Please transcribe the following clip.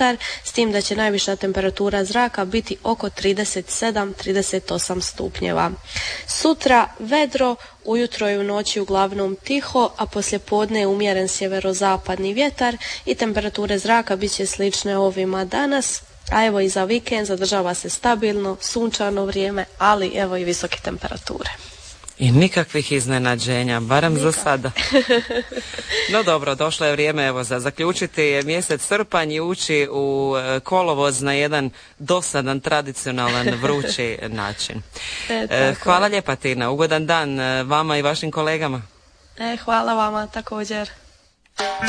vjetar, s tim da će najviša temperatura zraka biti oko 37-38 stupnjeva. Sutra vedro, ujutro i u noći uglavnom tiho, a poslijepodne je umjeren sjeverozapadni vjetar i temperature zraka bit će slične ovima danas, a evo i za vikend zadržava se stabilno, sunčano vrijeme, ali evo i visoke temperature. I nikakvih iznenađenja, barem za sada. No dobro, došlo je vrijeme evo za zaključiti mjesec srpanj i ući u kolovoz na jedan dosadan, tradicionalan, vrući način. Hvala lijepa Tina, ugodan dan vama i vašim kolegama. Hvala vama također.